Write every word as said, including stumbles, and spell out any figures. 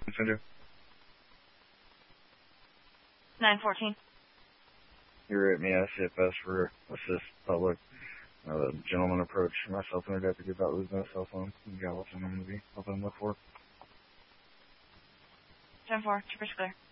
Messenger. nine fourteen. You're at me, S C F S for assist public. Uh, the gentleman approached myself and the deputy about losing a cell phone. You got what's in the movie. Help him look for. ten four, Trooper's clear.